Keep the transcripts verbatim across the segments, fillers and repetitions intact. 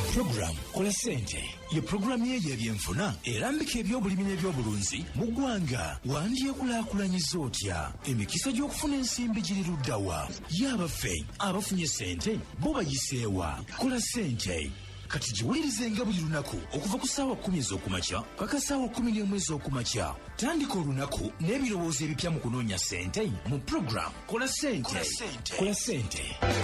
Program Kola Sente ye program ye y'ebyenfuna erambika ebyobulimi n'ebyobulunzi mu ggwanga. Wandyekulaakulanyiza otya? Emikisa gy'okufuna ensimbi giri luddawa? Y'abaffe abafunye sente bo bayiseewa? Kola Sente kati giwulirize nga buli lunaku okuva ku ssaawa kkumi ez'okumakya paka ssaawa kkumi n'emu ez'okumakya. Tandika olunaku n'ebirowoozo ebipya mu kunoonya sente mu program Kola Sente. Kola Sente.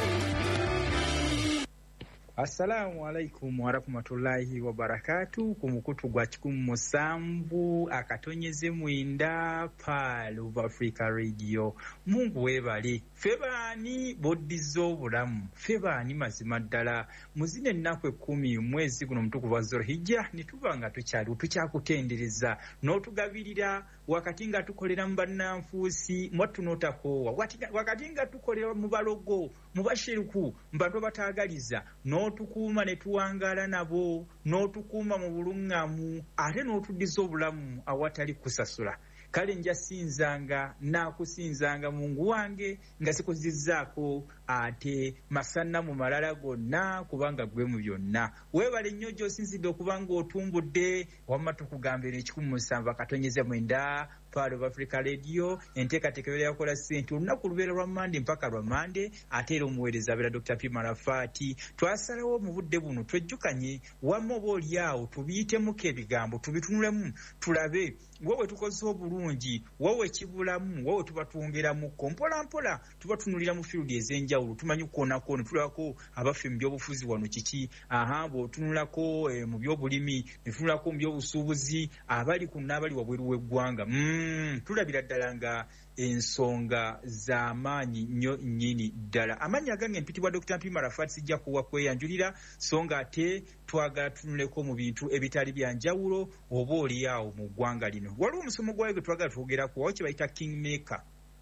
Assalamu alaikum warahmatullahi wabarakatuh. Ku mukutu gwa kikumi musanvu akatonyeze mwenda pa Love Africa Radio. Mungu webale. Febani boddizo obulamu. Febani mazima ddala. Muzine ennaku ekkumi mwezi guno mutukuvu wa Zulhijja nituba nga tukyali tukyakutendereza n'otugabirira wakati nga tukolera mu bannanfuusi mwattunootako wakati nga tukolera mu balogo mu basheruku mu bantu bataagaliza n'otukuuma ne tuwangaala nabo n'otukuuma mu buluŋŋamu ate n'otuddiza obulamu awatali kusasula. Kale nja sinzanga naakusinzanga Mungu wange nga sikuzizzaako ate masana mu malala gonna kubanga gwe mu byonna. Weebale nnyo gy'osinzidde okubanga otumbudde wamma tukugambira ekikumi musanvu akatonyeze mwenda pa Love Africa Radio. Enteekateeka ya Kola Sente olunaku lubeera lwa Mande mpaka lwa Mande ate era omuweereza abeera Doctor P. Marafati. Twasalawo mu budde buno twejjukanye wamma oba oliawo tubiyitemuko ebigambo tubitunulemu tulabe wowe tukoze obulungi wowe kibulamu wowe tubatwongeramuko mpola mpola tubatunulira mu field ez'enjawulo tumanyi kukoonako ne tulabako abaffe mu byobufuzi wano kiki aha bw'otunulako eh, mu byobulimi ne tunulako mu byobusuubuzi abali ku n'abali wabweru w'eggwanga. Mm, tulabira ddala nga ensonga z'amaanyi nnyo nnyini ddala. Amannya agange mpitibwa Doctor P. Marafati sijja kuwa kweyanjulira so nga ate twagala tunuleko mu bintu ebitali bya njawulo oba oliawo mu ggwanga lino. Waliwo omusomo gwayo gwe twagala twogerako wawo kye bayita Kingmaker.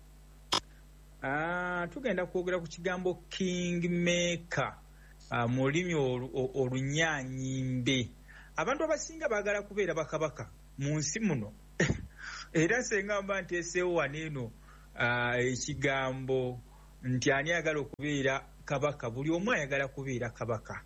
Ah, tugenda kwogera ku kigambo Kingmaker ah, mu lulimi olunyaanyimbe. Abantu abasinga baagala kubeera bakabaka mu nsi muno. Era senga mba nteeseewo waneeno ekigambo nti ani ayagala okubeera kabaka, buli omu ayagala kubeera kabaka.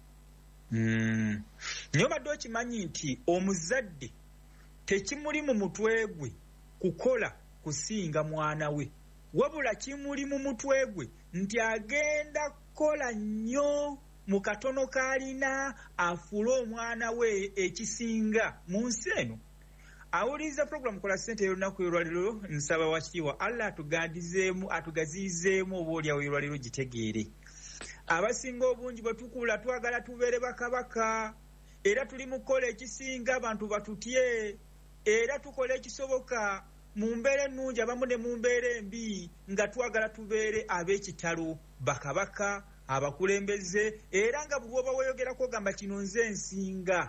Mm. Nyo badde okimanyi nti omuzadde tekimuli mu mutwe gwe kukola kusinga mwana we, wabula kimuli mu mutwe gwe nti agenda kukola nnyo mu katono kaalina afuule omwana we ekisinga mu nsi eno. Awuliza program Kola Sente y'olunaku olwaliro nsaba wakitiibwa Allah atugandizeemu atugaziizeemu oba oliawo olwaliro gitegeere. Abasinga obungi bwe tukula twagala tubeere bakabaka era tuli mu kukola ekisinga abantu batutye era tukola ekisoboka mu mbeera ennungi abamu ne mu mbeera embi nga twagala tubeere ab'ekitalo bakabaka abakulembeze era nga buli oba weeyogerako ogamba kino nze nsinga.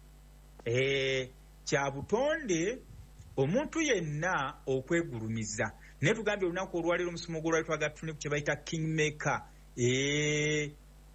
Eh, kya butonde omuntu yenna okwegulumiza. Naye tugambye olunaku olwaleero omusomo gw'olwaleero twagala tufune ku kye bayita Kingmaker. Eh,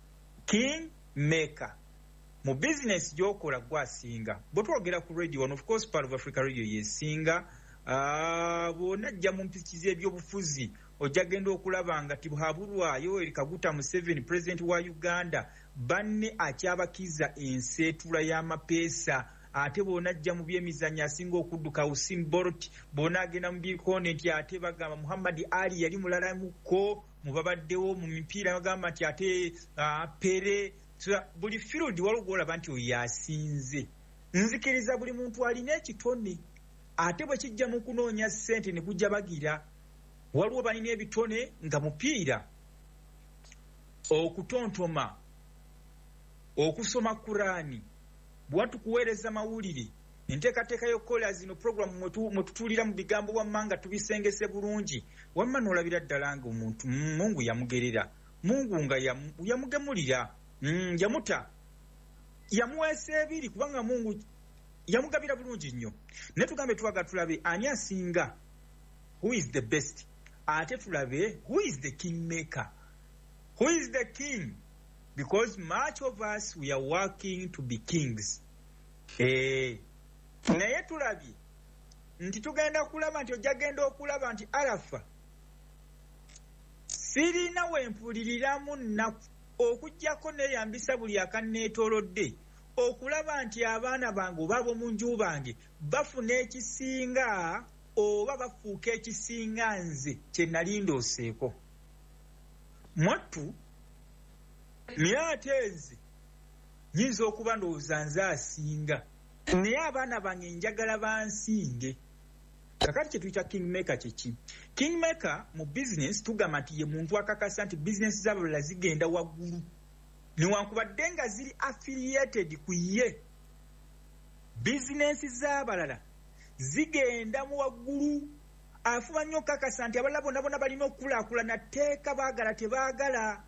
Kingmaker mu business gy'okola gwasinga. Bwe twogera ku radio one of course part of Africa Radio yesinga. Uh, bw'onajja mu mpikizi ebyobufuzi ojja genda okulaba nga tibuhabulwayo eri Kaguta Museveni president wa Uganda banne akyabakiza enseetula y'amapeesa. Ate bw'onajja mu byemizannyo asinga okudduka Usain Bolt, bw'onaagenda mu bikone nti ate bagamba Muhammad Ali yali mulalamuko mu babaddewo mu mipiira bagamba nti ate uh, Pere. So, buli field waliwo gw'olaba nti oyo yasinze. Nzikiriza buli muntu alina ekitone ate bwe kijja mu kunoonya ssente ne kujja bagira waliwo balina ebitone nga mupiira okutontoma okusoma Kurani bwatukuweereza mawulire enteekateeka y'okukola zino programu mwe tutuulira mu bigambo wamma nga tubisengese bulungi wamma n'olabira ddala nga omuntu Mungu yamugerera Mungu nga yamugemulira mm, yamuta yamuweesa ebiri kubanga Mungu yamugabira bulungi nnyo. Ne tugambe twaga tulabe ani asinga, who is the best, ate tulabe who is the Kingmaker, who is the king, because much of us we are working to be kings. Eh, naye tulabye nti tugenda kulaba nti ojja genda okulaba nti Arafa sirina wempuliriramu nnaku okujjako neeyambisa buli akanneetoolodde okulaba nti abaana bange oba ab'omu nju bange bafuna ekisinga oba bafuuka ekisinga nze kye nali ndooseeko. Mwattu naye ate nze nyinza okuba ndowooza nze asinga, naye abaana bange njagala bansinge. Kakati kye tuyita kingmaker kiki? Kingmaker mu business tugamba nti ye muntu akakasa nti business z'abalala zigenda waggulu newankubadde nga ziri affiliated ku ye. Business z'abalala zigenda mu waggulu, afuba nnyo okukakasa nti abalala bonna bonna balina okukulaakulana, tteeka baagala tebaagala.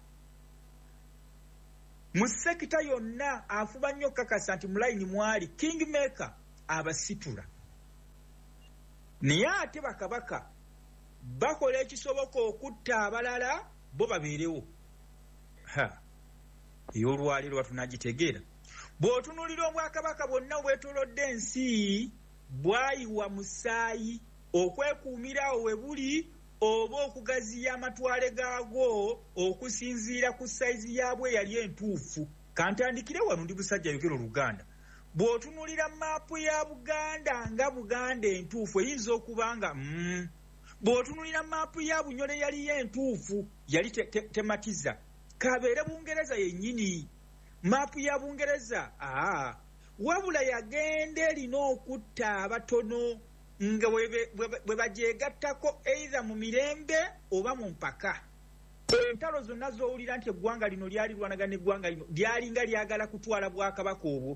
Mu sekita yonna afuba nnyo okukakasa nti mulayini mwali kingmaker abasitula. Naye ate bakabaka bakola ekisoboka okutta abalala bo babeerewo. Ha, ey'olwaleero tunagitegeera. Bw'otunuulira obwakabaka bwonna obwetoolodde ensi bwayiwa musaayi okwekuumirawo we buli oba okugaziya amatwale gaagwo okusinziira ku sayizi yaabwe eyali entuufu. Kantandikire wano ndi Busajja ayogera Oluganda. Bw'otunuulira maapu ya Buganda nga Buganda entuufu eyinza okuba nga mm. Bw'otunuulira maapu ya Bunyole yali entuufu yali te, te, tematiza. Kabeere Bungereza yennyini. Maapu ya Bungereza aa wabula yagenda erina okutta abatono nga bwe bagyegattako either mu mirembe oba mu mpaka. Entalo zonna z'owulira nti eggwanga lino lyali lwanaga n'eggwanga lino lyalinga lyagala kutwala Bwakabaka obwo.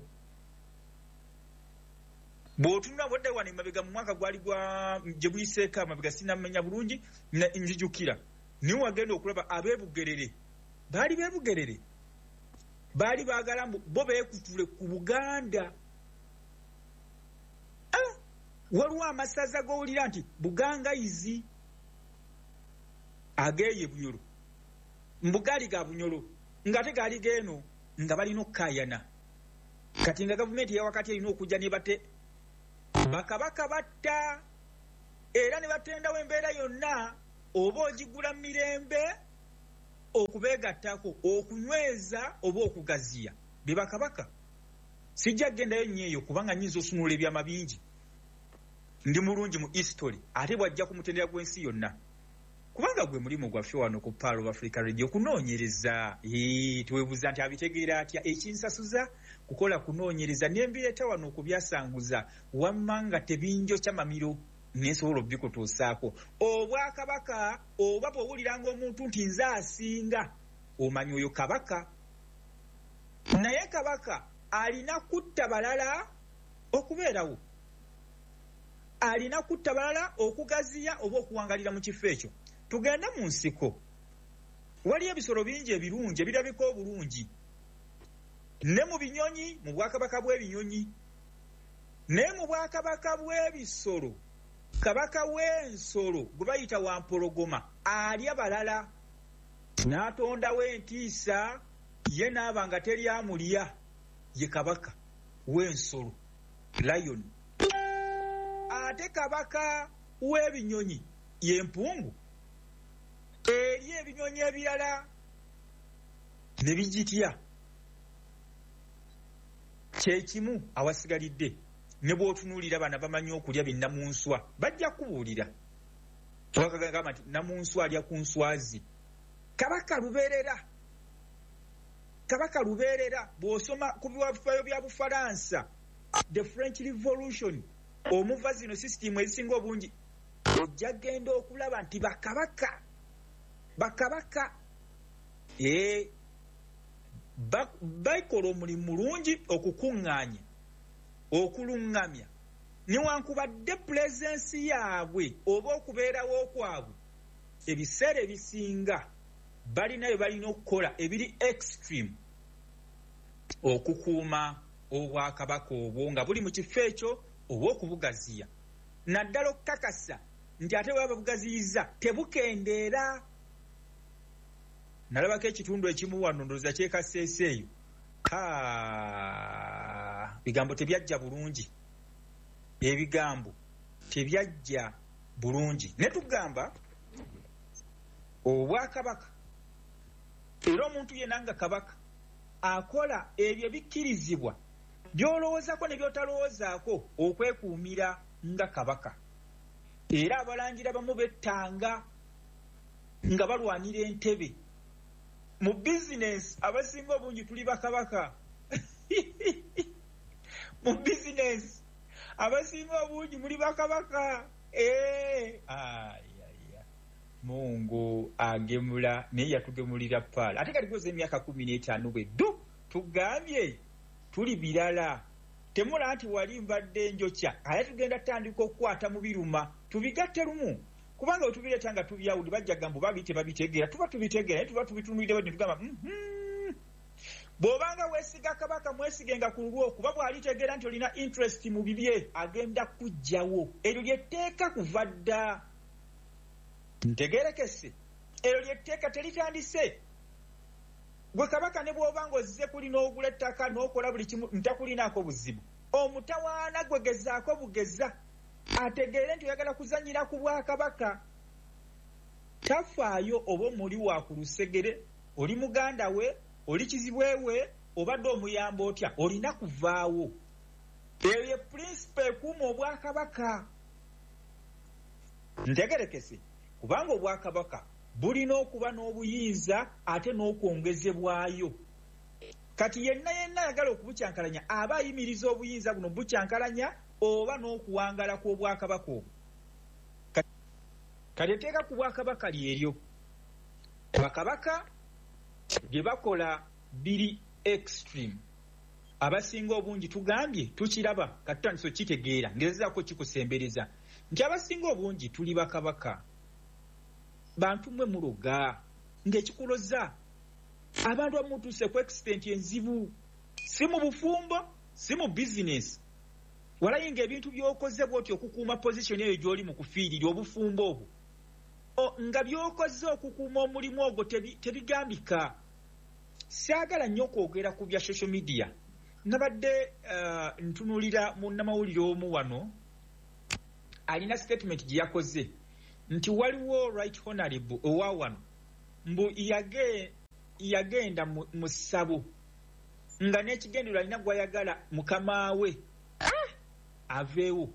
Bw'otunula bwedda wano emabega mu mwaka gwali gwa gye buyiseeko amabega sinamenya bulungi nzijukira. Niwe wagenda okulaba ab'ebugerere baali b'ebugerere baali baagala bo beekutule ku Buganda. Ah, waliwo amasaza g'owulira nti Bugangayizi ageeye Bunyolo, Mbugali ga Bunyolo ng'ate gaali geeno nga balina okukayana. Kati nga gavumenti eyawakati erina okujja ne bate bakabaka batta era ne batendawo embeera yonna oba ogigula mirembe okubeegattako okunyweza oba okugaziya be bakabaka. Sijja gendayo nnyo eyo kubanga nnyinza osunula ebyama bingi, ndi mulungi mu history ate bwajja ku mutendera gw'ensi yonna kubanga gwe mulimu gwaffe wano ku Pearl of Africa Radio okunoonyereza. Tuweebuuza nti abitegeera atya ekinsasuza kukola kunoonyereza nembireeta wano okubyasanguza wamma nga tebinjokya mamiro nesobola obikutuusaako. Obwakabaka oba bw'owuliranga omuntu nti nze asinga omanyi oyo kabaka. Naye kabaka alina kutta balala okubeerawo, alina kutta balala okugaziya oba okuwangalira mu kifo ekyo. Tugende mu nsiko, waliyo ebisolo bingi ebirungi ebirabika obulungi, ne mu binyonyi, mu bwakabaka bw'ebinyonyi, naye mu bwakabaka bw'ebisolo kabaka w'ensolo gwe bayita Wampologoma alya balala n'atondawo entiisa ye n'aba nga teri amulya, ye kabaka w'ensolo lion. Ate kabaka w'ebinyonyi ye mpungu eri ebinyonyi ebirala ne bigitya. Kyekimu awasigalidde ne bw'otunuulira bana bamanyi okulya binnamunswa bajja kubuulira. Twakagamba nti namunswa alya ku nswazi. Kabaka lubeerera, kabaka lubeerera. Bw'osoma ku biwaafayo bya Bufalansa, the French Revolution, omuva zino sisitimu ezisinga obungi, ojja genda okulaba nti bakabaka bakabaka ee baikola omulimu mulungi okukuŋŋaanya, okuluŋŋamya, newankubadde pulezensi yaabwe oba okubeerawo kwabwe ebiseera ebisinga balina bye balina okukola ebiri extreme okukuuma obwakabaka obwo nga buli mu kifo ekyo oba okubugaziya. Naddala okukakasa nti ate bwe babugaziyiza tebukendeera. Nalabako ekitundu ekimu wano ndowooza kyekasseese eyo. Ha, bigambo tebyajja bulungi, ebigambo tebyajja bulungi. Ne tugamba obwakabaka era omuntu yenna nga kabaka akola ebyo bikkirizibwa by'olowoozako ne by'otalowoozaako okwekuumira nga kabaka. Era abalangira bamu bettanga nga balwanira entebe. Mu bizinesi abasinga obungi tuli bakabaka. Mu bizinesi abasinga obungi muli bakabaka. Eh, ayaya. Mungu agemula naye yatugemulira pala. Ate kati goze emyaka kumi n'etaano bwe ddu tugambye tuli birala. Temula nti wali mbadde njokya. Ate tugenda tandika okukwata mu biruma. Tubigatte lumu. Kubanga otubireeta nga tubyawuli bajja gambo babite babitegeera. Tuba tubitegeera tuba tubitunulira bwe tugamba mhm. Bw'obanga weesiga kabaka mwesigenga ku lulwo kuba bw'alitegeera nti olina interest mu bibye agenda kujjawo. Eryo lyetteeka kuva dda. Ntegeerekese. Eryo lyetteeka teritandise. Gwe kabaka ne bw'obanga ozze kuli n'ogula ettaka n'okola buli kimu ntakulinaako buzibu. Omutawaana gwe gezaako bugeza. Ategeere nti oyagala kuzanyira ku bwakabaka. Tafaayo oba omuli wa ku lusegere, oli muganda we, oli kizibwewe, obadde omuyamba otya, olina kuvaawo. Eyo ye prinsipe ekuuma obwakabaka. Ntegerekese. Kubanga obwakabaka bulina okuba n'obuyinza ate n'okwongezebwayo. Kati yenna yenna ayagala okubukyankalanya aba ayimiriza obuyinza buno bukyankalanya oba n'okuwangala kw'obwakabaka obwo. Kati etteeka ku bwakabaka lyeryo. Bakabaka bye bakola biri extreme. Abasinga obungi tugambye tukiraba katutandise okitegeera ngezezaako kikusembereza nti abasinga obungi tuli bakabaka. Bantu mwe muloga ng'ekikuloza abantu bamutuuse ku extent enzibu, si mu bufumbo si mu bizinesi. Walayinga ebintu by'okoze bw'oti okukuuma position eyo gy'oli mu kufiirira obufumbo obwo. Nga by'okoze okukuuma omulimu ogwo tebigambika. Saagala nnyo okwogera ku bya social media. Nabadde uh, ntunulira munnamawulire omu wano alina statement gye yakoze nti waliwo right honorable owa wano mbu yage yagenda mu ssabo nga n'ekigendero alina gw'ayagala mukama we aveewo.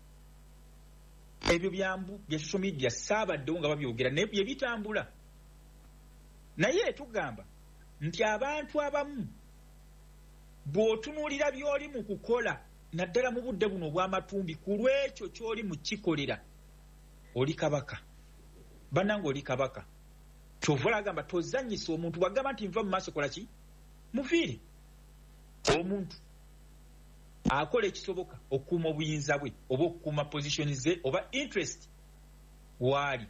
Ebyo byambu bya social media saabaddewo nga babyogera naye bye bitambula. Naye tugamba nti abantu abamu bw'otunuulira by'oli mu kukola naddala mu budde buno obw'amatumbi ku lw'ekyo ky'oli mu kikolera oli kabaka. Bannange oli kabaka. Kyova olagamba tozannyisa omuntu wagamba nti nva mu maaso kola ki? Mufiire. Omuntu akola ekisoboka okukuuma obuyinza bwe oba okukuuma position ze oba interest waali.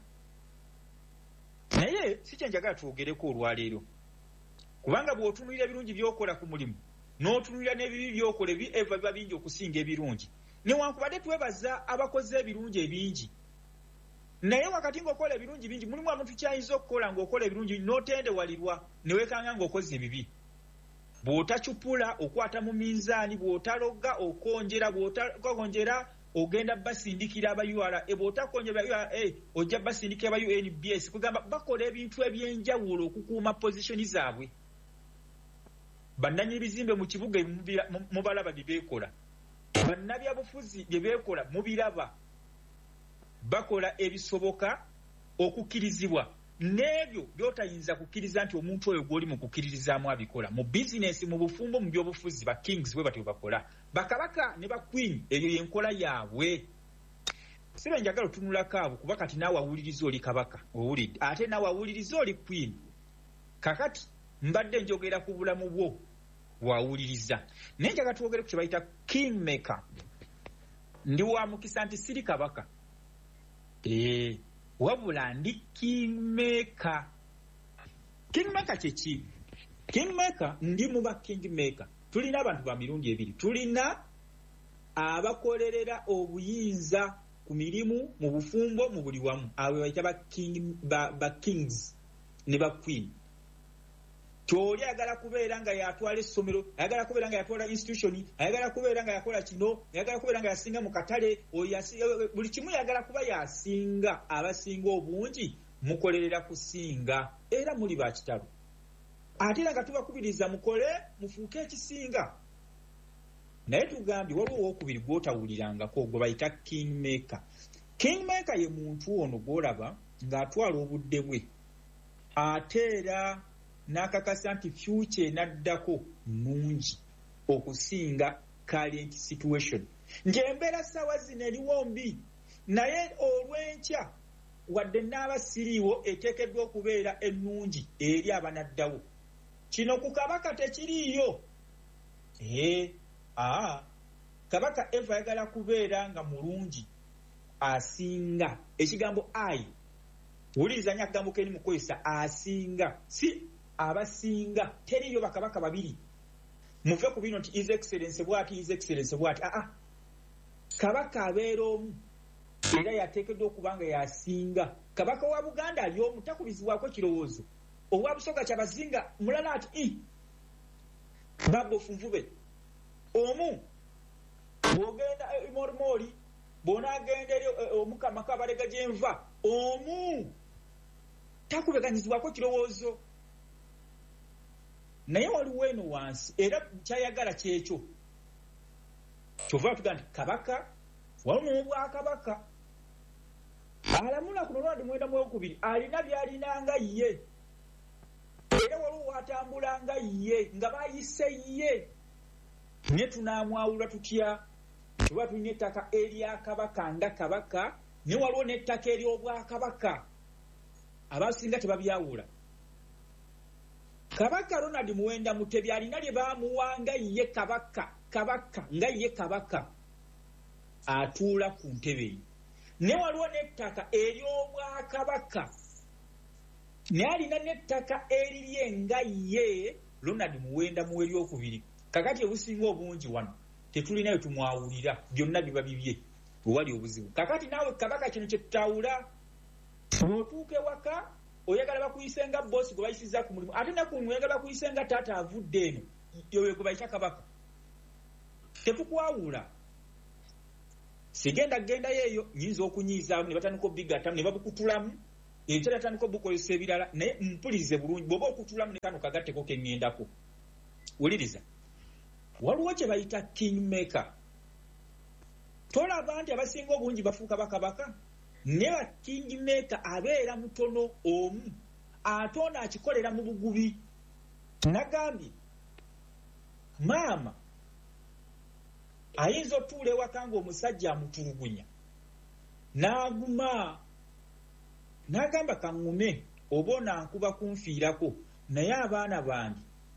Naye si kye njagala twogereko olwaleero. Kubanga bw'otunuulira ebirungi by'okola ku mulimu n'otunuulira n'ebibi by'okola ebi eva biba bingi okusinga ebirungi. Newankubadde twebaza abakoze ebirungi ebingi. Naye wakati ng'okola ebirungi bingi mulimu abantu kyayinza okukola ng'okola ebirungi n'otendewalirwa ne weekanga ng'okoze ebibi. Bw'otacupula okwata mu minzaani, bw'otaloga okonjera, bw'otakonjera ogenda basindikira aba U R A, bw'otakonjera U R A ojja basindikira aba U N B S. Kugamba bakola ebintu ebyenjawulo okukuuma position zaabwe. Bannanyi bizimbe mu kibuga mubalaba bye beekola. Bannabyabufuzi bye beekola mubiraba. Bakola ebisoboka okukkirizibwa. N'ebyo by'otayinza kukkiriza nti omuntu oyo gw'oli mu kukkiririzaamu abikola. Mu bizinesi, mu bufumbo, mu byobufuzi ba kings bwe batyo bakola. Bakabaka ne ba queen eyo y'enkola yaabwe. Sibe njagala otunulako abo kuba kati naawe awuliriza oli kabaka owulidde ate naawe awuliriza oli queen. Kakati mbadde njogera ku bulamu bwo bw'awuliriza. Naye njagala twogere ku kye bayita kingmaker. Ndi wa mukisa nti siri kabaka. Eh, wabula ndi kingmaker. Kingmaker kye ki? Kingmaker ndi mu ba kingmaker. Tulina abantu ba mirundi ebiri. Tulina abakolerera obuyinza ku mirimu mu bufumbo mu buli wamu. Abo bayita ba king ba, ba kings ne ba queen. Kyoli ayagala kubeera nga yatwala essomero, ayagala kubeera nga yatwala institution, ayagala kubeera nga yakola kino, ayagala kubeera nga yasinga mu katale, buli kimu yagala kuba yasinga. Abasinga obungi mukolerera kusinga era muli ba kitalo. ate era nga tubakubiriza mukole mufuuke ekisinga. Naye tugambye waliwo owookubiri gw'otawulirangako gwe bayita kingmaker. Kingmaker ye muntu ono gw'olaba ng'atwala obudde bwe ate era n'akakasa nti future enaddako nnungi okusinga current situation. Nti embeera ssaawa zino eriwo mbi, naye olw'enkya wadde n'aba siriiwo eteekeddwa okubeera ennungi eri abanaddawo. Kino ku kabaka tekiriiyo. Ee, aa, kabaka eva ayagala kubeera nga mulungi asinga. Ekigambo ayi, wuliriza nnyo akagambo k'eri mu kwesa asinga, si abasinga. Teriiyo bakabaka babiri. Muve ku bino nti his excellence bw'ati, his excellence bw'ati. Aa, kabaka abeera omu era yateekeddwa okuba nga yasinga. Kabaka wa Buganda ali omu, takubizibwako kirowoozo. Owa Busoga Kyabazinga mulala ati i Babbo Funvube omu. Bw'ogenda Mormori, bw'onaagenda eri omukama Kabalega gyenva omu, takubeganyizibwako kirowoozo. Naye waliwo eno wansi era kyayagala kyekyo. Kyova tuga nti kabaka waliwo n'obwakabaka. Alamula kuno lwandi mwenda mwokubiri alina by'alinanga ye, era waliwo watambulanga ye nga bayise ye. Ne tunaamwawula tutya? Tuba tulina ettaka erya kabaka nga kabaka, ne waliwo n'ettaka ery'obwakabaka. Abasinga tebabyawula. Kabaka Ronald Muwenda Mutebi alina lye baamuwanga ye kabaka, kabaka nga ye kabaka atuula ku ntebe ye. Ne waliwo n'ettaka ery'obwakabaka, ne alina n'ettaka erirye nga ye Ronald Muwenda mu eryokubiri. Kakati obusinga obungi wano tetulinayo tumwawulira, byonna biba bibye bwewali obuzibu. Kakati naawe kabaka kino kye tutawula. Bw'otuuka ewaka oyagala bakuyise nga bosi gwe bayisiza ku mulimu, ate nakumu oyagala bakuyise nga taata avudde eno, yoyo gwe bayita kabaka. Tetukwawula. Sigenda genda yeeyo nyinza okunyiizaamu ne batandika obbigatamu ne babukutulamu, ekyo batandika obukozesa ebirala, naye mpulirize bulungi bw'oba okutulamu ne kano kagatteko ke ŋŋendako. Wuliriza. Waliwo kye bayita kingmaker. Tolaba nti abasinga obungi bafuuka bakabaka? Ne ba kingmaker abeera mutono omu, ate ono akikolera mu bugubi. Nagambye maama ayinza otuula ewaka ng'omusajja amutulugunya n'aguma n'agamba kaŋŋume oba onankuba kunfiirako, naye abaana bange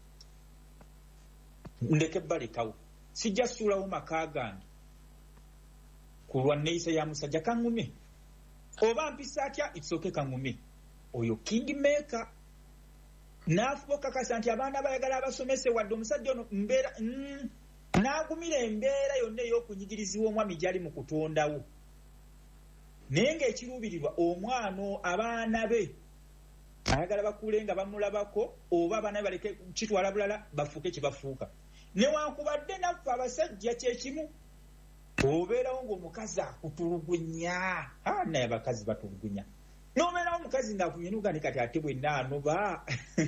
ndeke balekawo, sijja suulawo maka gange ku lwa nneeyisa ya musajja. Kaŋŋume oba mpisa atya itsoke kaŋŋume. Oyo kingmaker n'afuba okakasa nti abaana bayagala abasomese wadde omusajja ono mbeera mm, n'agumira embeera yonna ey'okunyigirizibwa omwami gy'ali mu kutondawo. Naye ng'ekiruubirirwa omwana abaana be ayagala bakuule nga bamulabako, oba abaana be baleke kitwala bulala bafuuke kye bafuuka. Newankubadde naffe abasajja kye kimu, obeerawo ng'omukazi akutulugunya. Ah, naye abakazi batulugunya. N'obeerawo omukazi ng'akunyenuka ne kati ate bwenna anoba.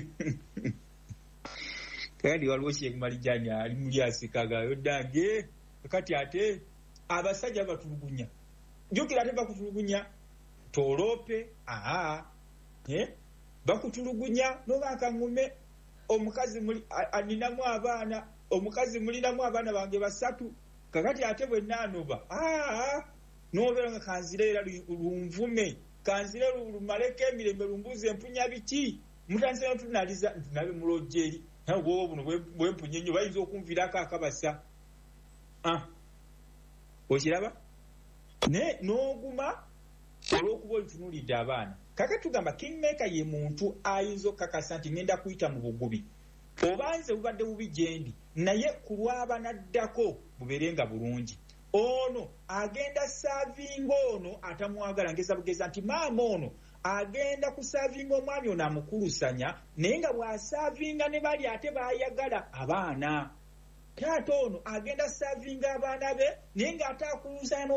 Kandi waliwo Kyekumalijani ali muli asikaga yoddange, kati ate abasajja batulugunya. Jjukira ate bakutulugunya toloope. Aha, eh? Bakutulugunya noba kaŋŋume omukazi muli aninamu abaana, omukazi mulinamu abaana bange basatu, kakati ate bwenna anoba. Ah, n'obeera nga kanzire era lunvume, kanzire lumaleko emirembe lumbuuze empunya biki. Mutandise n'otunaliza ntunabe mulojeri. Nawe bwoba buno bwempunye nnyo bayinza okunviirako akabasa. Ah, okiraba? Ne n'oguma olw'okuba olitunuulidde abaana. Kaka tugamba kingmaker ye muntu ayinza okukakasa nti ngenda kuyita mu bugubi, oba nze bubadde bubi gyendi, naye ku lw'abanaddako bubeerenga bulungi. Ono agenda saavinga ono atamwagala, ngeza bugeza nti maama ono agenda kusaavinga omwami ono amukulusanya, naye nga bw'asaavinga ne bali ate baayagala abaana. Taata ono agenda saavinga abaana be, naye ng'ate akulusanya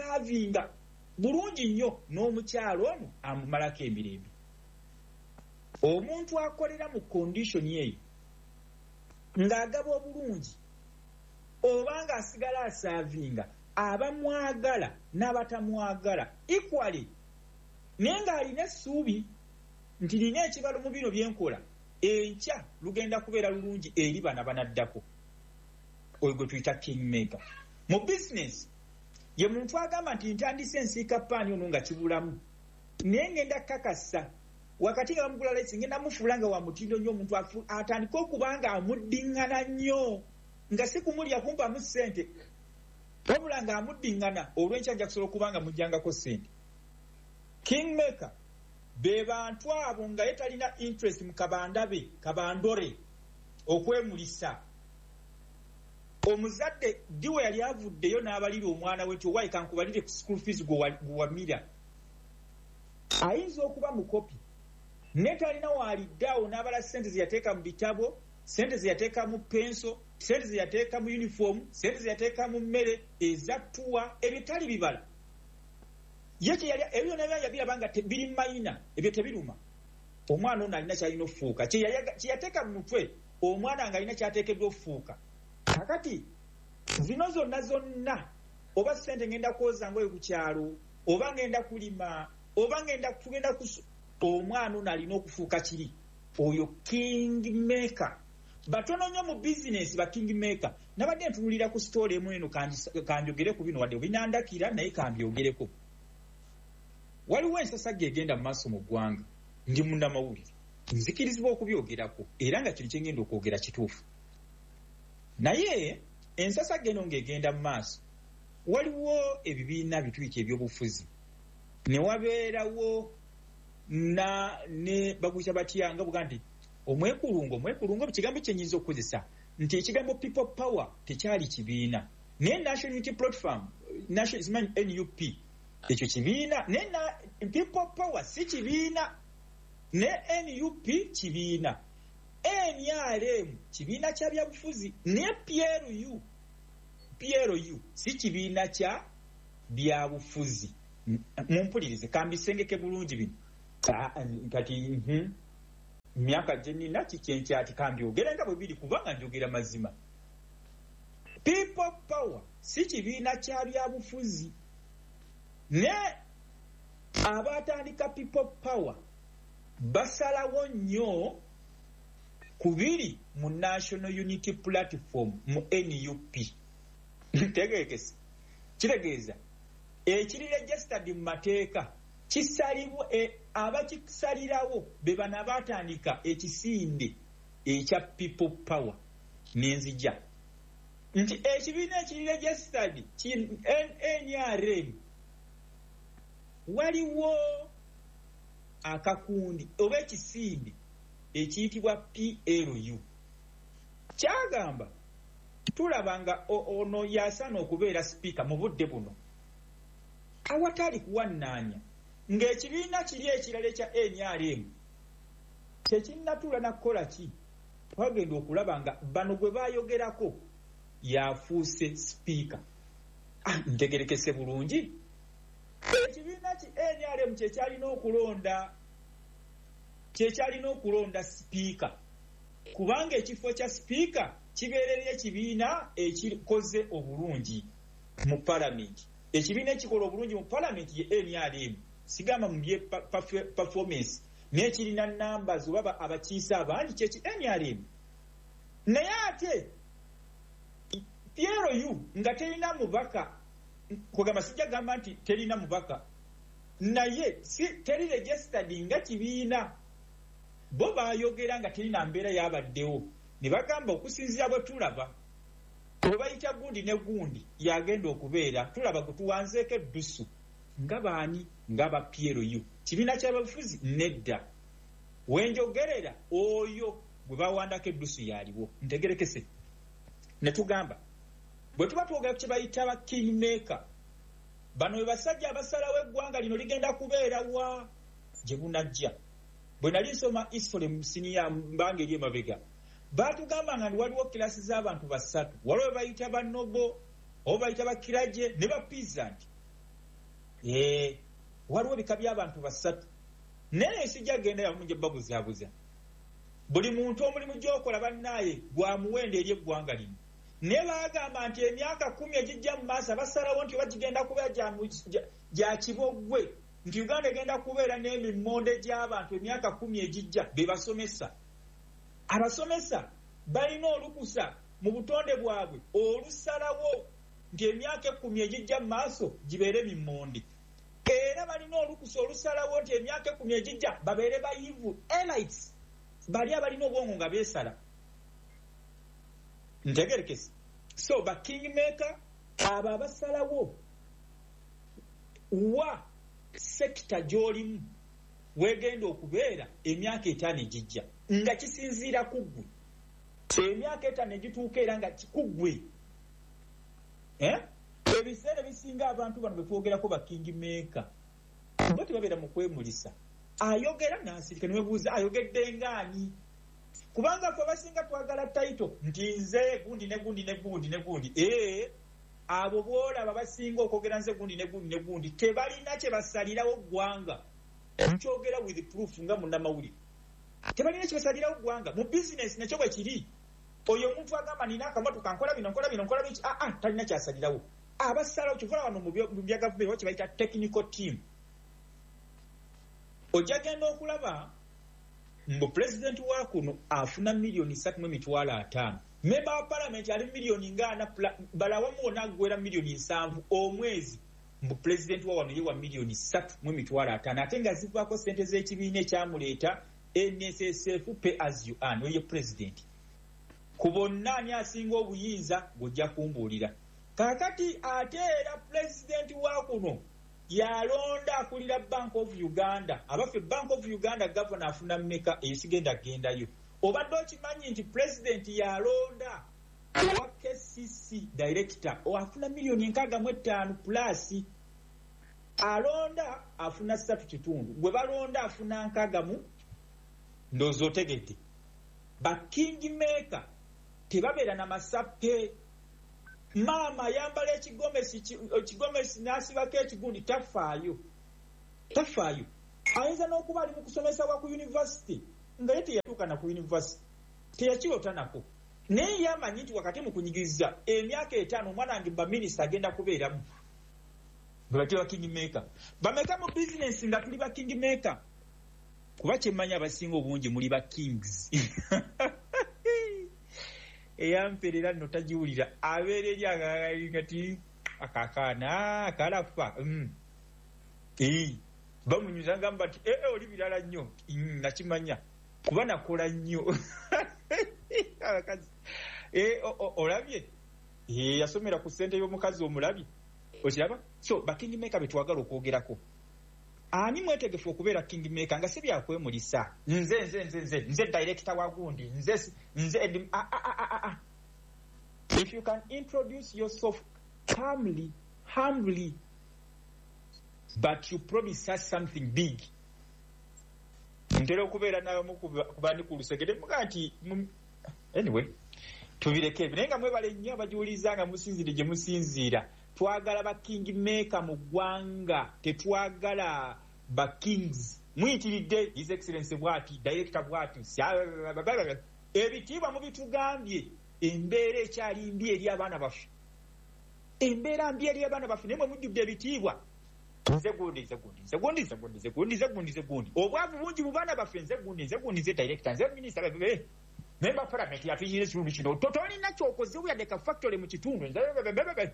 bw'asaavinga bulungi nnyo n'omukyalo ono amumalako emirembe. omuntu akolera mu condition eyo ng'agaba obulungi oba ng'asigala asaavinga abamwagala n'abatamwagala equally naye ng'alina essuubi nti lina ekibalo mu bino byenkola enkya lugenda kubeera lulungi eri bana banaddako. Oyo gwe tuyita kingmaker. Mu business ye muntu agamba nti ntandise ensiika paani ono nga kibulamu naye ngenda kakasa wakati nga bamugula lesi ngenda mufuula nga wa mutindo nnyo omuntu atandika okuba nga amuddiŋŋana nnyo nga si kumulya kumpamu ssente wabula nga amuddiŋŋana olw'enkya nja kusobola okuba nga mujjangako ssente. Kingmaker be bantu abo nga ye talina interest mu kabandabe kabandore okwemulisa. Omuzadde diwe yali avuddeyo n'abalira omwana we nti owayi kankubalire ku school fees gwewamira ayinza okuba mukopi ne talina waaliddeawo n'abala ssente ze yateeka mu bitabo, ssente ze yateeka mu penso, ssente ze yateeka mu uniform, ssente ze yateeka mu mmere ezattuwa ebyo tali bibala. Ye kye yali ebyo byonna yabiraba nga biri mayina ebyo tebiruma. Omwana ono alina kyalina okufuuka kye yateeka mu mutwe omwana nga alina kyateekeddwa okufuuka. Kakati zino zonna zonna oba ssente ngenda kwoza ngoye ku kyalo oba ngenda kulima oba ngenda tugenda kusu omwana ono alina okufuuka kiri oyo kingmaker. Batono nnyo mu business ba kingmaker. Nabadde ntunulira ku story emu eno kanjogere ku bino wadde obinandakira naye kambyogereko. Waliwo ensasagge egenda mu maaso mu ggwanga ndi munnamawulire nzikirizibwa okubyogerako era nga kiri kyengenda okwogera kituufu. Naye ensasagge eno ng'egenda mu maaso waliwo ebibiina bitwiki ebyobufuzi ne wabeerawo na ne bagusha batyanga buga nti omwekulungo omwekulungo kigambo kyenyinza okukozesa nti ekigambo people power tekyali kibiina naye National Unity Platform National N U P ekyo kibiina naye people power si kibiina ne N U P kibiina. N R M kibiina kya byabufuzi ne P L U P L U si kibiina kya byabufuzi. Mumpulirize kambisengeke bulungi bino kati myaka gye nina kikyenkyati kambyogera nga bwe biri kubanga njogera mazima. People power si kibiina kya byabufuzi ne abatandika people power basalawo nnyo kubiri mu National Unity Platform mu N U P. Tegekese kiregeeza ekiri registered mu mateeka kisalibwa e, abakisalirawo be bana batandika ekisinde ekya people power n'enzija nti ekibiina ekiri registered N R M waliwo akakundi oba ekisinde ekiyitibwa P L U. Kyagamba tulabanga ono yasaana okubeera sipiika mu budde buno awatali kuwannaanya ng'ekibiina kiri ekirala ekya N R M kyekinnatula nakukola ki twagenda okulaba nga bano gwe baayogerako yafuuse sipiika. Ah, ntegerekese bulungi ekibiina ki N R M kyekyalina okulonda kyekyalina okulonda sipiika kubanga ekifo kya sipiika kibeerera ekibiina ekikoze obulungi mu palamenti. Ekibiina ekikola obulungi mu palamenti ye N R M sigamba mu bye performance n'ekirina numbers oba abakiise abangi kyeki N R M. Naye ate P L U nga terina mubaka kugamba sijja gamba nti terina mubaka naye si teri registered nga kibiina bo baayogera nga terina mbeera yabaddewo ne bagamba okusinziira bwe tulaba bwe bayita gundi ne gundi yagenda okubeera tulaba kutuwanzeeko eddusu nga baani nga ba P L U kibiina ky'abafuzi nedda wenjogerera oyo gwe bawandako eddusu yaliwo ntegerekese ne tugamba bwe tuba twogera ku kye bayita ba kingmaker bano be basajja abasalawo eggwanga lino ligenda kubeera wa gye bunajja. Bwe nali nsoma history mu siniya mbanga eri emabega baatugamba nga waliwo kilasi z'abantu basatu waliwo bayita ba nobo oba bayita ba kiraje ne ba peasant. Eh, waliwo ebika by'abantu basatu naye sijja genda yamuje babuzaabuza buli muntu omulimu gy'okola bannaye gwa muwendo eri eggwanga lino ne baagamba nti emyaka kumi egijja mu maaso abasalawo nti bagigenda kubeera gya kibogwe nti Uganda egenda kubeera n'emimmonde gy'abantu emyaka kumi egijja be basomesa. Abasomesa balina olukusa mu butonde bwabwe olusalawo nti emyaka ekkumi egijja mu maaso gibeere mimmonde. Era balina olukusa olusalawo nti emyaka ekkumi egijja babeere bayivu elites bali abalina obwongo nga beesala. Ntegerekese. So ba kingmaker abo abasalawo wa sekita gy'olimu weegenda okubeera emyaka etaano egijja nga kisinziira ku ggwe. Emyaka etaano egituuka era nga kikuggwe. Eh? Ebiseera bisinga abantu bano betwogerako ba kingmaker bo tebabeera mu kwemulisa. Ayogera n'asirika newebuuza ayogedde ngaani. Kubanga ffe abasinga twagala title nti nze gundi ne gundi ne gundi ne gundi. Ee abo boolaba basinga okwogera nze gundi ne gundi ne gundi tebalina kye basalirawo ggwanga. Nkyogera with proof nga munnamawulire. Tebalina kye basalirawo ggwanga. Mu business nakyo bwe kiri. Oyo omuntu agamba nina akamotoka nkola bino nkola bino nkola biki ah ah talina kyasalirawo. Abasalawo kivola wano mu bya gavumenti wakye bayita technical team. Ojagenda okulaba mbu president wa kuno afuna milioni ssatu mu mitwalo ataano. Member wa parliament ali milioni ngana balawamu wona agwera milioni nsanvu omwezi. Mbu president wa wano yewa milioni ssatu mu mitwalo ataano ate nga zivaako ssente z'ekibiina ekyamuleeta N S S F pay as you earn oyo president. Ku bonna ani asinga obuyinza gojja kumbuulira. Kakati ate era president wa kuno yalonda akulira Bank of Uganda. Abaffe Bank of Uganda governor afuna mmeka eyisigenda gendayo. Obadde okimanyi nti president yalonda wa K C C director afuna milioni nkaaga mu ttaano plus alonda afuna ssatu kitundu. Gwe balonda afuna nkaaga mu ndozo tegedde. Ba kingmaker tebabeera na masappe. Mama yambala ekigomesi ekigomesi nasibako ekigundi tafaayo tafaayo ayinza n'okuba ali mu kusomesa wa ku university nga ye teyatuuka na ku university teyakirota nako naye yamanyi nti wakati mu kunyigiriza emyaka etaano omwana wange ba minisita agenda kubeeramu bwe bati ba kingmaker bameka mu business nga tuli ba kingmaker kuba kyemmanyi abasinga obungi muli ba kings eyamperera nno tagiwulira abeera eri agagati akakaana akalafa mm. Ee bamunyuza ngamba nti ee oli birala nnyo mm, nakimanya kuba nakola nnyo abakazi ee olabye ee yasomera ku ssente y'omukazi omulabye okiraba. So ba kingmaker betwagala okwogerako ani mwetegefu okubeera kingmaker nga si byakwemulisa nze nze nze nze nze director wa gundi nze nze a a a a. If you can introduce yourself calmly, humbly, but you promise us something big. Ntera okubeera nayo mukubani ku lusegede muga nti anyway tubireke naye nga mwebale nnyo abajuliza nga musinzire gye musinziira. Twagala ba kingmaker mu ggwanga tetwagala ba kings. Muyitiridde his excellency bwati director bwati ebitiibwa mu bitugambye embeera ekyali mbi eri abaana baffe embeera mbi eri abaana baffe naye mwe mujjudde ebitiibwa nze gundi nze gundi nze gundi nze gundi nze gundi nze gundi nze gundi obwavu bungi mu baana baffe nze gundi nze gundi nze director nze minister bebe member parliament yatuyina ekitundu kino totolina kyokoze weyadde ka factory mu kitundu nze bebe.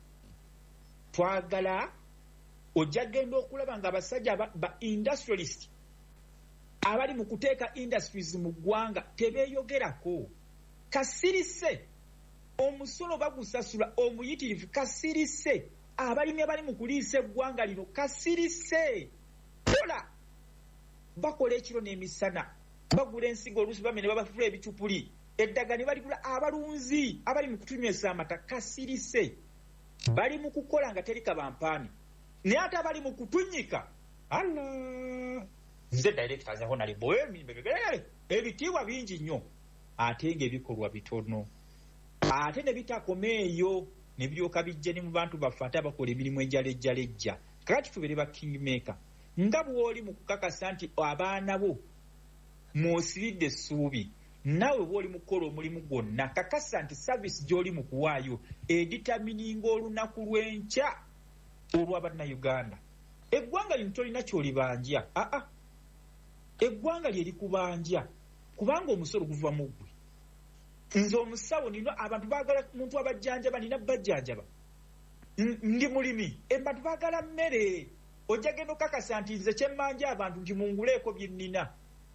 Twagala ojja genda okulaba nga abasajja ba industrialist abali mu kuteeka industries mu ggwanga tebeeyogerako. Kasirise omusolo bagusasula omuyitirivu kasirise abalimi abali mu kuliisa eggwanga lino kasirise kola bakola ekiro n'emisana bagula ensigo oluusi bamene babafula ebicupuli eddagala ne baligula abalunzi abali mu kutunywesa amata kasirise bali mu kukola nga teri kabampaani naye ate abali mu kutunyika ala nze director nze honali boye ebitiibwa bingi nnyo ate ng'ebikolwa bitono ate ne bitakoma eyo ne biryoka bijja ne mu bantu baffe ate abakola emirimu ejjalejjalejja. Kakati tubeere ba kingmaker nga bw'oli mu kukakasa nti abaana bo mwosiridde essuubi nawe bw'oli mu kukola omulimu gwonna kakasa nti savisi gy'oli mu kuwaayo editamininga olunaku lw'enkya olw'abannayuganda. Eggwanga lino tolina ky'olibanja, aa eggwanga lye likubanja kubanga omusolo guva mu ggwe. Nze omusawo nino abantu baagala muntu abajjanjaba, nina bajjanjaba, ndi mulimi, abantu baagala mmere. Ojja genda okakasa nti nze kyemmanja abantu nti munguleeko bye nnina,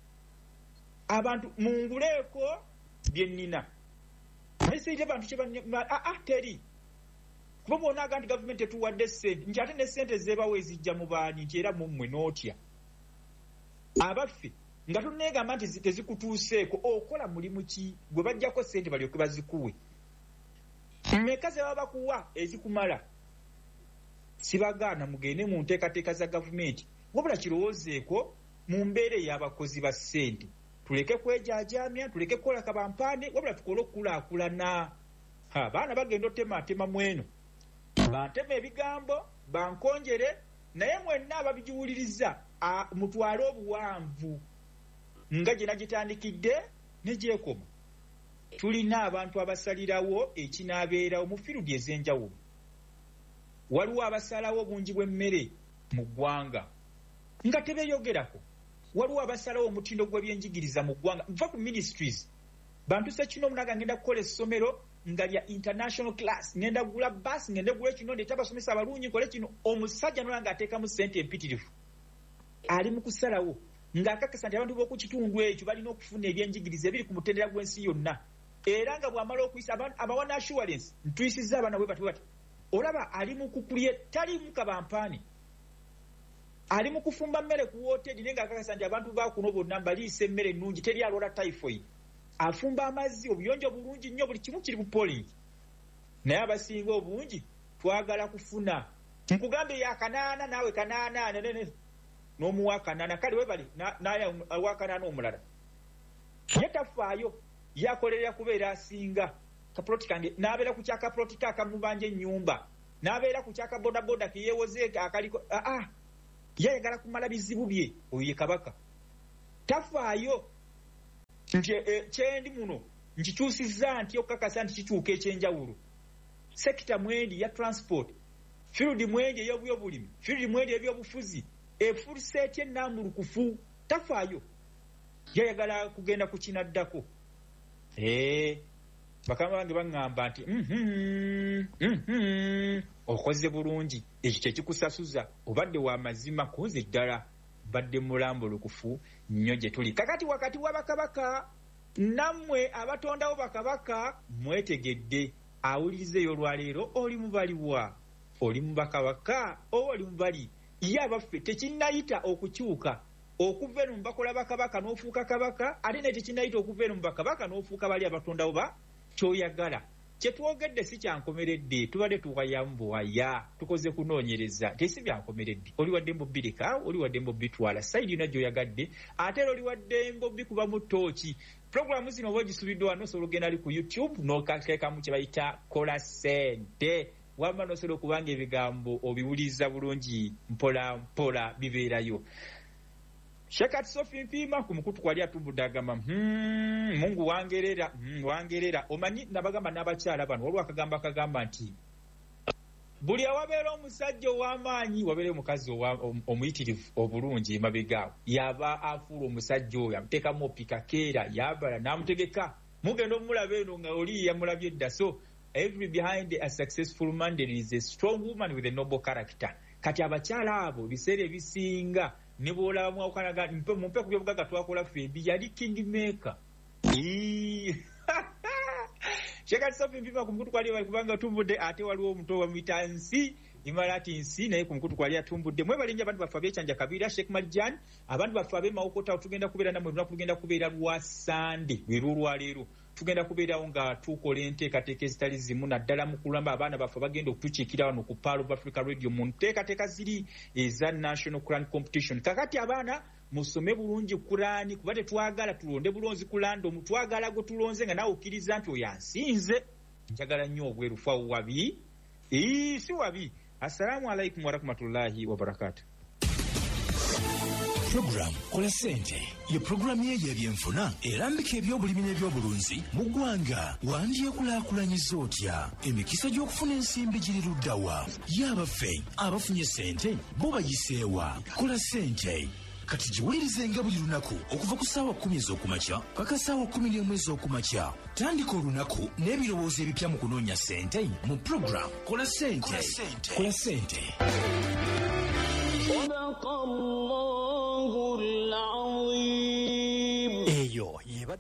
abantu munguleeko bye nnina. Naye abantu kyebaa aa teri kuba bw'onaaga nti gavumenti etuwadde ssente nti ate ne ssente zeebawo ezijja mu baani nti era mu mmwe n'otya. Abaffe nga tuneegamba nti tezikutuuseeko okola mulimu ki gwe bajjako ssente balyoke bazikuwe? Mmeka ze baba bakuwa ezikumala? Sibagaana mugende mu nteekateeka za gavumenti, wabula kirowoozeeko mu mbeera ey'abakozi ba ssente. Tuleke kwejaajamya, tuleke kukola kabampaane, wabula tukole okukulaakulana. Abaana bagenda otemaatema mweno, bantema ebigambo bankonjere, naye mwenna ababigiwuliriza mutwale obuwanvu nga gye nagitandikidde ne gyekoma. Tulina abantu abasalirawo ekinaabeerawo mu firudi ez'enjawulo. Waliwo abasalawo obungi bw'emmere mu ggwanga nga tebeeyogerako. Waliwo abasalawo omutindo gw'ebyenjigiriza mu ggwanga. Nva ku ministries bantuse kino omunaga ngenda kukola essomero nga lya international class, ngenda gula basi, ngenda gula kino ndeta basomesa abalungi nkole kino. Omusajja nolanga ateekamu ssente empitirivu ali mu kusalawo ng'akakasa nti abantu b'oku kitundu ekyo balina okufuna ebyenjigiriza ebiri ku mutendera gw'ensi yonna, era nga bw'amala okuyisa abawa assurance ntuyisizza abaana bwe bati bati. Olaba ali mu kukulye, tali mu kabampaani, ali mu kufumba mmere ku wooteri naye ng'akakasa nti abantu baakuno bonna mbaliisa emmere ennungi, teri alwala typhoid. Afumba amazzi, obuyonjo bulungi nnyo, buli kimu kiri ku polingi. Naye abasinga obungi twagala kufuna. Nkugambe ya kanaana naawe kanaana nene n'omuwa kanaana kale webali naye awa kanaana omulala. Ye tafaayo yakolerera kubeera asinga kaploti kange, n'abeera ku kyakaploti ke akamubanja ennyumba, n'abeera ku kyakabodaboda ke yeewoze akaliko. Aa yayagala kumala bizibu bye, oyo ye kabaka. Tafaayo nti kyendi muno nkikyusizza nti okukakasa nti kikyuka ekyenjawulo. Sekita mwendi ya transport, field mwendi ey'obyobulimi, field mwendi ebyobufuzi, efurisa etya ennambulukufu. Tafaayo yayagala kugenda ku kinaddako. Eh bakama bange baŋŋamba nti mhm mhm okoze bulungi, ekyo kye kikusasuza, obadde wa mazima koze ddala, badde mulambulukufu nnyo gye tuli. Kakati wakati w'abakabaka nammwe abatondawo bakabaka mwetegedde. Awulirizeeyo olwaleero oli mubaliwa, oli mu bakabaka oba oli mubali ye abaffe. Tekinnayita okukyuka okuva eno mu bakola bakabaka n'ofuuka kabaka, ate naye tekinnayita okuva eno mu bakabaka n'ofuuka bali abatondawo ba kyoyagala. Kyetwogedde si kyankomeredde, tubadde tuwayamu buwaya, tukoze kunoonyereza, tesi byankomeredde. Oli wadde mbobireka, oli wadde mbobitwala sayidi yonna gy'oyagadde, ate era oli wadde mbobikuba mu ttooki. Programu zino oba ogisubiddwa wano osobola ogenda ali ku YouTube n'okateekamu kye bayita kola ssente, wamma n'osobola okubanga ebigambo obiwuliriza bulungi mpola mpola bibeerayo. Shekat Sophie Mpima ku mukutu kwali atumbudde agamba hmm, Mungu wangerera hmm, wangerera. Omanyi nabagamba n'abakyala bano waliwo akagamba akagamba nti buli awabeera omusajja ow'amaanyi wabeere omukazi omuyitirivu obulungi emabegaawo, yaba afuula omusajja oyo amuteekamu opika keera yabala n'amutegeka. Mugenda omulaba eno nga oli yamulabye edda. So every behind a successful man there is a strong woman with a noble character. Kati abakyala abo biseera ebisinga ne bw'olaba mwawukanaga mumpe ku byobugagga twakola ffe yali king maker. Shekat Sophie Mpima ku mukutu kwali bali kubanga tumbudde, ate waliwo omuto bamuyita Nsi imala ati Nsi naye ku mukutu kwali atumbudde. Mwebalinnya abantu baffe ab'ekyanja Kabira, Sheikh Marjan, abantu baffe ab'emawokota. Tugenda kubeera namwe lunaku lugenda kubeera lwa Sande lwe lwalwaleero. Tugenda kubeerawo nga tukola enteekateeka ezitali zimu, naddala mu kulamba abaana baffe bagenda okutukiikira wano ku Pearl of Africa Radio mu nteekateeka ziri eza National Quran Competition. Kakati abaana musome bulungi Kurani kuba tetwagala tulonde bulonzi kulanda omutwagala gwe tulonze nga nawe okkiriza nti oyo ansinze. Njagala nnyo obwerufu awo wabi ii si wabi. Assalamu alaikum warahmatullahi wabarakatuh. Program Kola Sente ye programu ye y'ebyenfuna erambika ebyobulimi n'ebyobulunzi mu ggwanga. Wandyekulaakulanyiza otya? Emikisa gy'okufuna ensimbi giri luddawa? Y'abaffe abafunye sente bo bayiseewa? Kola Sente kati giwulirize nga buli lunaku okuva ku ssaawa kkumi ez'okumakya paka ssaawa kkumi n'emu ez'okumakya. Tandika olunaku n'ebirowoozo ebipya mu kunoonya sente mu program Kola Sente. Kola Sente. Eyo yeba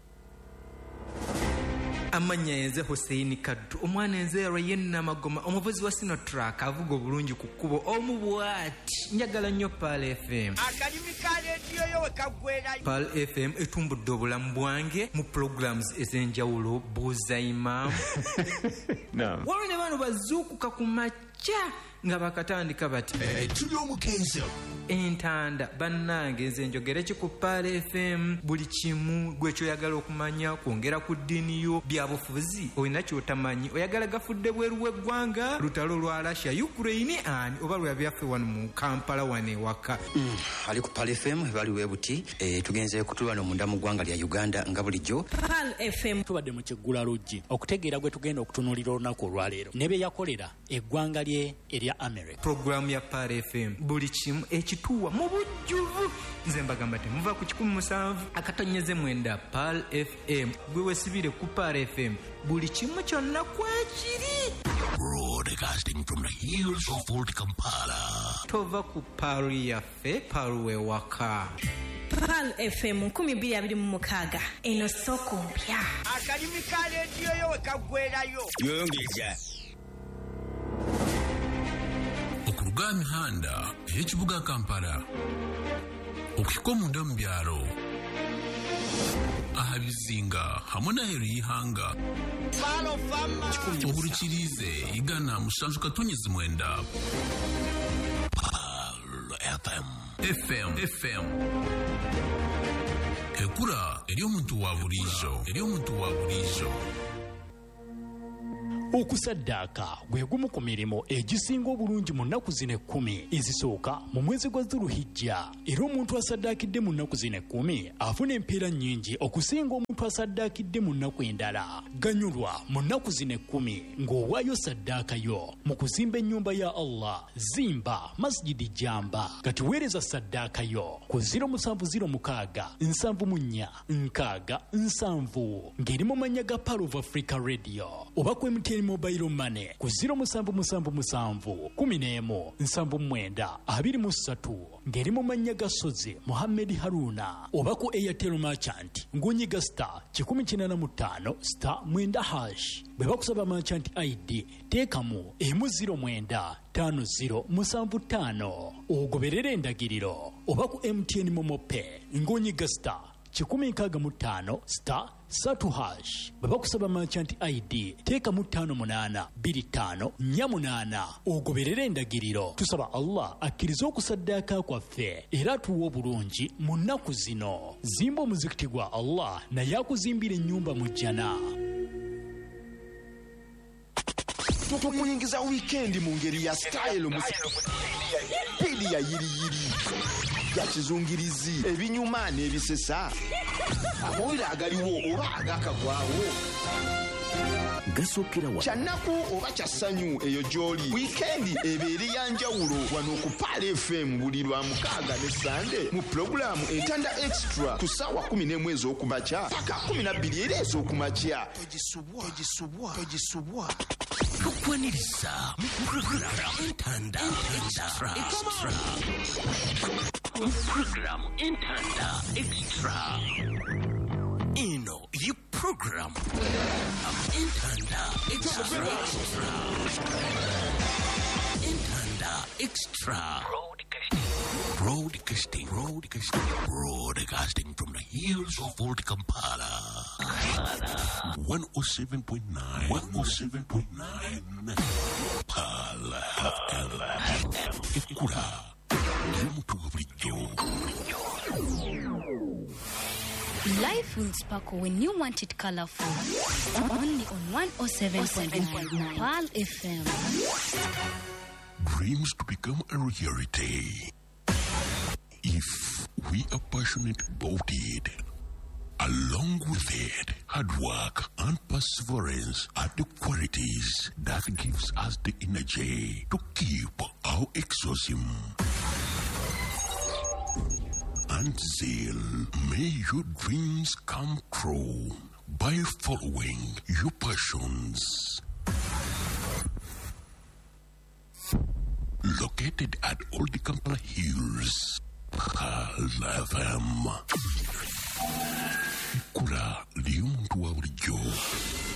amanya yenze Hussein Kaddu omwana enzeero yenna magoma omuvuzi wa Sinotrack avuga obulungi ku kkubo omubwati njagala nnyo Pal F M akalimi ka rediyo yo wekagwera. Pal F M etumbudde obulamu bwange mu programs ez'enjawulo buuza imaamu Naam. waliwo ne bano bazuukuka ku makya nga bakatandika bati tuli omukenzo entanda bannange nze njogere ki ku Pal F M buli kimu gwe kyoyagala okumanya kwongera ku ddiini yo byabufuzi olina kyotamanyi oyagala gafudde bweru w'eggwanga lutalo lwa Russia Ukraine ani oba lwa byaffe wano mu Kampala wano ewaka mm, ali ku Pal F M bali webuti e, tugenze kutulwana munda mu ggwanga lya Uganda nga bulijjo. Pal F M tubadde mu kiggula luggi okutegeera gwe tugenda okutunuulira olunaku olwaleero ne bye yakolera eggwanga lye erya America. Programu ya Pal F M buli kimu ekituwa mu bujjuvu nze mbagamba temuva ku kikumi musanvu akatonyeze mwenda Pal F M gwe wesibire ku Pal F M buli kimu kyonna kwekiri. Broadcasting from the hills of Old Kampala. Tova ku Pal yaffe Pal wewaka. Pal F M nkumi bbiri abiri mu mukaaga eno soko mpya. akalimi ka rediyo yo wekagwerayo. Yongeza okuruga mihanda ey'ekibuga Kampala okufika omunda mu byalo aha bizinga hamwe n'aheru y'ihanga Falo fama obulukirize igana musanju katonyezi mwenda Pal F M. F M F M ekura eri omuntu wa buliizo eri omuntu wa buliizo. Okusaddaaka gwe gumu ku mirimu egisinga obulungi mu nnaku zino ekkumi ezisooka mu mwezi gwa Dhuluhijja. Era omuntu asaddaakidde mu nnaku zino ekkumi afuna empeera nnyingi okusinga omuntu asaddaakidde mu nnaku endala. Ganyulwa mu nnaku zino ekkumi ng'owaayo saddaaka yo mu kuzimba ennyumba ya Allah. Zimba masjidi Jamba kati weereza saddaaka yo ku ziro musanvu ziro mukaaga nsanvu mu nnya nkaaga nsanvu ng'eri mu mannya ga Pal of Africa Radio oba ku M T N Mobile Money ku ziro musanvu musanvu musanvu kumi n'emu nsanvu mwenda abiri mu ssatu ng'eri mu mannya ga Sozi Mohammed Haruna oba ku Airtel Merchant ng'onyiga star kikumi kinaana mu ttaano star mwenda hash. Bwe bakusaba Merchant I D teekamu emu ziro mwenda tano ziro musanvu ttaano ogoberera endagiriro. Oba ku M T N Momo Pay ng'onyiga star kikumi nkaaga mu ttaano star satu hash. Bwe bakusaba Merchant I D teekamu ttaano munaana bbiri ttaano nnya munaana ogoberera endagiriro. Tusaba Allah akkirize okusaddaaka kwaffe era atuwa obulungi mu nnaku zino. Zimba omuzikiti gwa Allah naye akuzimbira ennyumba mu jjana. Tukuyingiza weekend mu ngeri ya style mu pidi ya yiriyiri ya kizungirizi ebinyuma n'ebisesa amawulire agaliwo oba agakagwawo gasookera wa kyanaku oba kyasanyu eyo gy'oli wiikendi ebeere ya njawulo wano ku Pal F M buli lwa mukaaga ne sande mu pulogulaamu entanda extra ku ssaawa kumi n'emu ez'okumakya paka kumi na bbiri era ez'okumakya togisubwa tukwaniriza mu programu entanda extra mu programu entanda extra ino ye programu entanda extra entanda extra broadcasting broadcasting broadcasting from the hills of Old Kampala one oh seven point nine one oh seven point nine Pal F M ekura y'omuntu bulijjo. Life will sparkle when you want it colorful. Only on one oh seven point nine Pal F M. Dreams to become a reality. If we are passionate about it. Along with it, hard work and perseverance are the qualities that gives us the energy to keep our exorcism and zeal. May your dreams come true by following your passions. Located at Old Kampala Hills, Pearl F M. Kula liumuntu wa bulijjo.